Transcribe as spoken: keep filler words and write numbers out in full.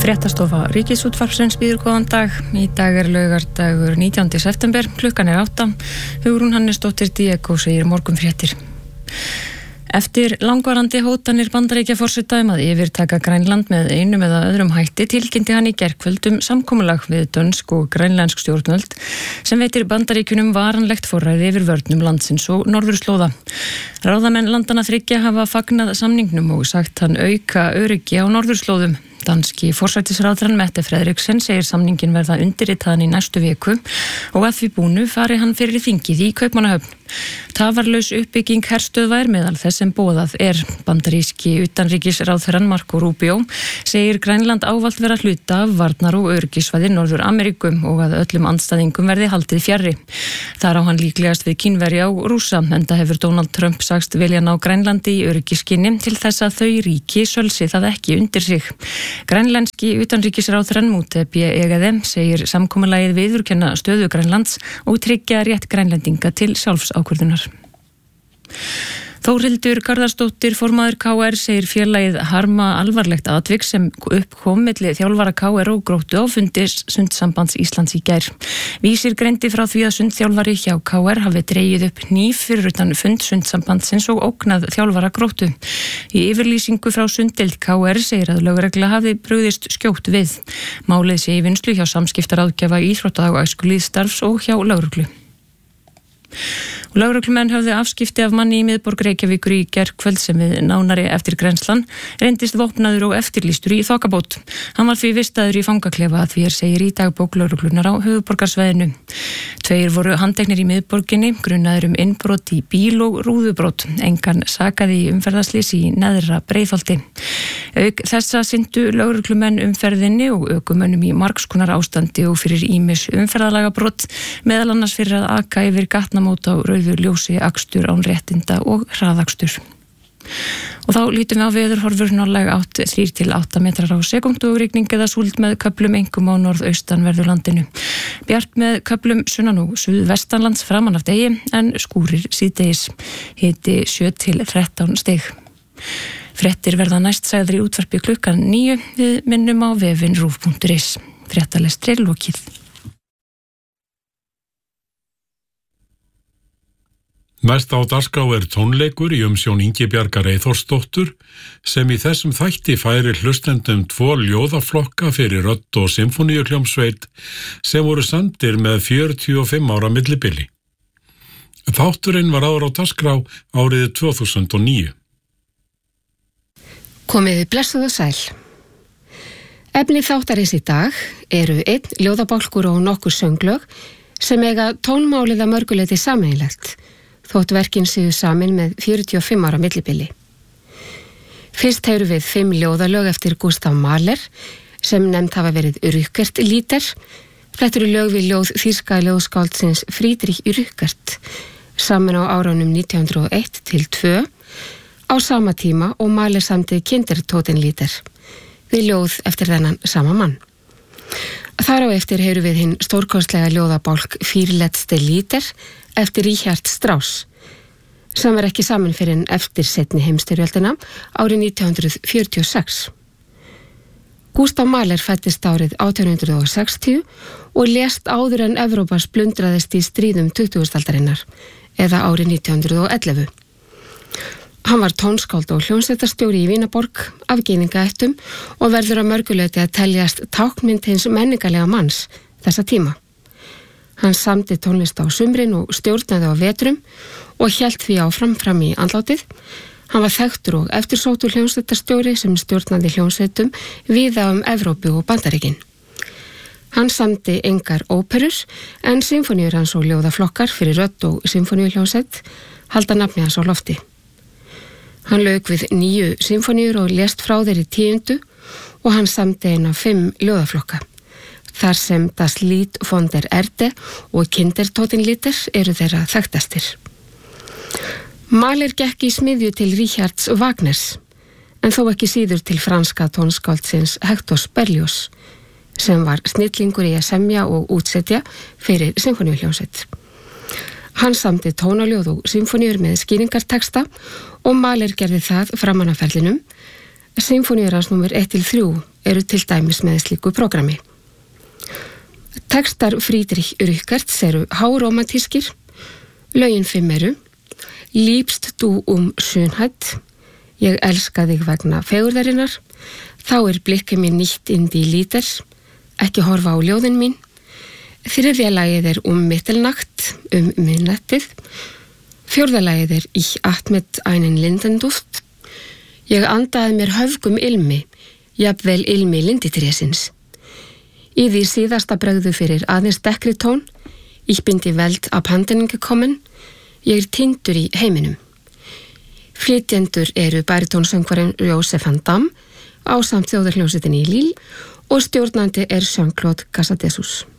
Fréttastofa Ríkisútvarpsins býður góðan dag. Í dag er laugardagur nítjándi september, klukkan er átta. Hugrún Hannesdóttir Diego segir morgunfréttir. Eftir langvarandi hótanir Bandaríkjaforseta um að yfirtaka Grænland með einum eða öðrum hætti tilkynnti hann í gærkvöld um samkomulag við dönsk og grænlensk stjórnvöld sem veitir Bandaríkjunum varanlegt forræði yfir vörnum landsins og norðurslóða. Ráðamenn landanna þriggja hafa fagnað samningnum og sagt hann auka öryggi á norðurslóðum. Danski forsætisráðherrann Mette Frederiksen segir samningin verða undirritaðan í næstu viku og að því búnu fari hann fyrir þingið í Kaupmannahöfn. Tafarlaus uppbygging herstöðva er meðal þess sem boðað er. Bandaríski utanríkisráðherrann Marco Rubio segir Grænland ávallt vera hluta af varnar- og öryggisvæði Norður Ameríkum og að öllum andstæðingum verði haldið fjarri. Þar á hann líklegast við Kínverja og Rússa, enda hefur Donald Trump sagst vilja ná Grænlandi í öryggiskinni til þess að þau ríki sölsi það ekki undir sig. Grænlenski utanríkisráðherrann Múte B. Egede segir samkomulagið viðurkenna stöðu Grænlands og tryggja rétt grænlendinga til sjálfsákvörðunar. Þórhildur Garðarsdóttir, formaður K R, segir félagið harma alvarlegt atvik sem upp kom milli þjálfara K R og Gróttu á fundi Sundsambands Íslands í gær. Vísir greindi frá því að sundþjálfari hjá K R hafi dregið upp hníf fyrir utan fund Sundsambandsins og ógnað þjálfara Gróttu. Í yfirlýsingu frá sunddeild K R segir að lögregla hafi brugðist skjótt við. Málið sé í vinnslu hjá samskiptaráðgjafa íþrótta- og æskulýðsstarfs og hjá lögreglu. Lögreglumenn höfðu afskipti af manni í miðborg Reykjavíkur í gærkvöld sem við nánari eftir grenslan reyndist vopnaður og eftirlýstur í þokkabót. Hann var því vistaður í fangaklefa að því er segir í dagbók lögreglunar á höfuðborgarsvæðinu. Tveir voru handteknir í miðborginni, grunaður um innbrot í bíl og rúðubrot. Engan sakaði í umferðarslys í neðra Breiðholti. Auk þessa sinntu lögreglumenn umferðinni og ökumönnum í margskonar ástandi og fyrir ýmis umferðarlagabrot, meðal annars fyrir að aka yfir gatnamót á rauðu ljósi, akstur án réttinda og hraðakstur. Og þá lítum við á veðurhorfur, norðlæg átt þrír til átta metrar á sekúndu og rigning eða súld með köflum einkum á norðaustanverðu landinu. Bjart með köflum sunnan og suðvestanlands framan af degi en skúrir síðdegis. Hiti sjö til þrettán stig. Fréttir verða næst sagðir í útvarpi klukkan níu. Við minnum á vefinn rúv punktur is. Fréttalestri lokið. Næst á dagskrá er tónleikur í umsjón Ingibjargar Eyþórsdóttur sem í þessum þætti færir hlustendum tvo ljóðaflokka fyrir rödd og symfóníuhljómsveit sem voru samdir með fjörutíu og fimm ára millibili. Þátturinn var áður á dagskrá árið tvö þúsund og níu. Komiði blessuð og sæl. Efni þáttarins í dag eru einn ljóðabálkur og nokkur sönglög sem eiga tónmálið að mörguleyti sameiginlegt, þótt verkin séu samin með fjörutíu og fimm ára millibili. Fyrst heyrum við fimm ljóðalög eftir Gustav Mahler sem nefnd hafa verið Rückert Lieder. Þetta eru lög við ljóð þýska ljóðskáldsins Friedrich Rückert saman á árunum nítján hundruð og eitt til tvö á sama tíma og Mahler samdi Kindertotenlieder við ljóð eftir þennan sama mann. Þar á eftir heyrum við hinn stórkostlega ljóðabálk Vier letzte Lieder eftir Richard Strauss, sem var ekki saman fyrir en eftir seinni heimsstyrjöldina árið nítján hundruð fjörutíu og sex. Gustav Mahler fæddist árið átján hundruð og sextíu og lést áður en Evrópa splundraðist í stríðum tuttugustu-aldarinnar, eða árið nítján hundruð og ellefu. Hann var tónskáld og hljómsveitarstjóri í Vínaborg af gyðingaættum og verður að mörguleyti að teljast táknmynd hins menningarlega manns þessa tíma. Hann samdi tónlist á sumrin og stjórnaði á vetrum og hélt því áfram fram í andlátið. Hann var þekktur og eftirsóttur hljómsveitarstjóri sem stjórnaði hljómsveitum víða um Evrópu og Bandaríkin. Hann samdi engar óperur en symfóníur hans og ljóðaflokkar fyrir rödd og symfóníuhljómsveit halda nafni hans á lofti. Hann lauk við níu symfóníur og lést frá þeirri tíundu og hann samdi eina fimm ljóðaflokka. Þar sem Das Lied von der Erde og Kindertotenlieder eru þeirra þekktastir. Mahler gekk í smiðju til Richards Wagners, en þó ekki síður til franska tónskáldsins Hector Berlioz, sem var snillingur í að semja og útsetja fyrir symfóníuhljómsveit. Hann samdi tónaljóð og symfóníur með skýringarteksta og Mahler gerði það framan af ferlinum. Symfóníur hans númer eitt til þrjú eru til dæmis með slíku prógrami. Tekstar Friedrich Rückerts eru háromantískir, lögin fimm eru Liebst du um Schönheit, ég elska þig vegna fegurðarinnar, þá er blikkið mín nýtt inn í líter, ekki horfa á ljóðin mín, þriðja lagið er um Mittelnacht, um miðnættið, fjórða lagið er Ich atmet einen Lindenduft, ég andaði mér höfgum ilmi, jafnvel ilmi linditrésins. Í því síðasta brögðu fyrir aðeins dekkri tón, Ich bin die Welt abhanden gekommen, ég er týndur í heiminum. Flytjendur eru baritónsöngvarinn Joseph van Dam ásamt þjóðarhljómsveitinni í Lille og stjórnandi er Jean-Claude Casadesus.